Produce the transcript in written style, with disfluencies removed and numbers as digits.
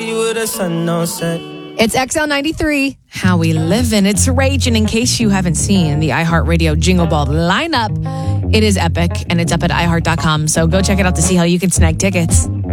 you with the sun on set. It's XL93, How We Live In. It's Rage, and in case you haven't seen the iHeartRadio Jingle Ball lineup, it is epic, and it's up at iHeart.com. So go check it out to see how you can snag tickets.